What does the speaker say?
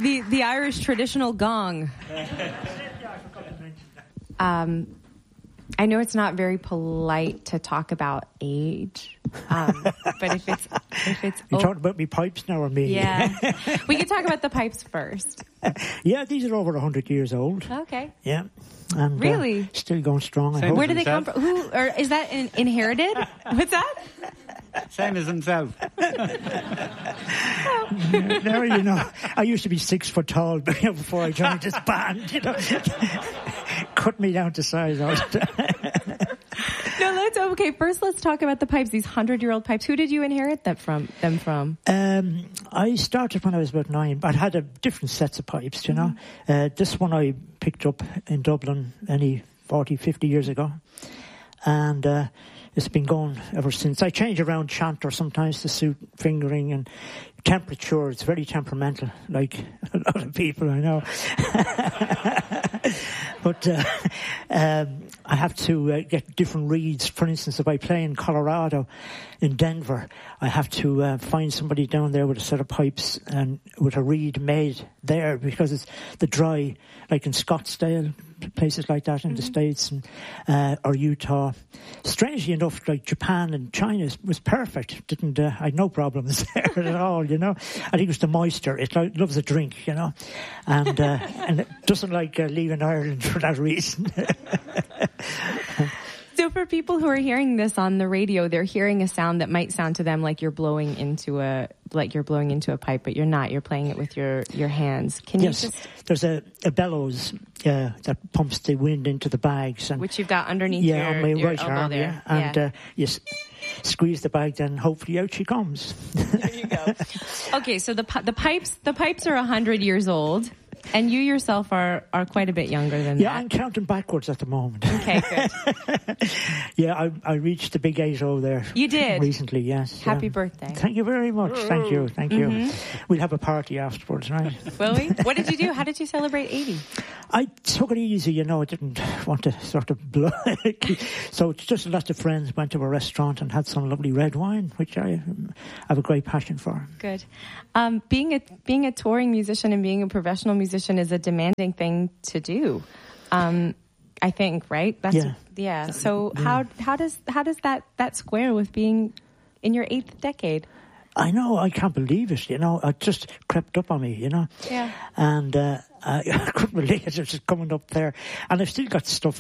the Irish traditional gong. I know it's not very polite to talk about age, but if it's you're talking about me pipes now or me? Yeah, we can talk about the pipes first. Yeah, these are over 100 years old. Okay. Yeah. And, really? Still going strong. Where do they come from? Who, or is that inherited? What's that? Same as himself. Now, you know, I used to be 6 foot tall before I joined this band, you know. Cut me down to size. No, let's, okay, first let's talk about the pipes, these 100-year-old pipes. Who did you inherit them from? I started when I was about 9, but I had different sets of pipes, you know. This one I picked up in Dublin 40, 50 years ago. And it's been going ever since. I change around chanter sometimes to suit fingering and temperature. It's very temperamental, like a lot of people I know. But I have to get different reeds. For instance, if I play in Colorado, in Denver, I have to find somebody down there with a set of pipes and with a reed made there, because it's the dry, like in Scottsdale, places like that in the States, and or Utah. Strangely enough, like Japan and China was perfect. I had no problems there at all, you know. I think it was the moisture. It loves a drink, you know, and it doesn't like leaving Ireland for that reason. So for people who are hearing this on the radio, they're hearing a sound that might sound to them like you're blowing into a pipe, but you're not. You're playing it with your hands. Can you just... There's a bellows that pumps the wind into the bags, and which you've got underneath on my right arm, there. And you squeeze the bag, then hopefully out she comes. There you go. Okay, so the pipes are 100 years old. And you yourself are quite a bit younger than that. Yeah, I'm counting backwards at the moment. Okay, good. Yeah, I reached the big 80 there. You did? Recently, yes. Happy birthday. Thank you very much. Thank you. We'll have a party afterwards, right? Will we? What did you do? How did you celebrate 80? I took it easy, you know. I didn't want to sort of blow. So just lots of friends went to a restaurant and had some lovely red wine, which I have a great passion for. Good. Being a touring musician and being a professional musician is a demanding thing to do. I think, right? Yeah. So how does that square with being in your 8th decade? I know, I can't believe it, you know. It just crept up on me, you know. Yeah. And I couldn't believe it was just coming up there. And I've still got stuff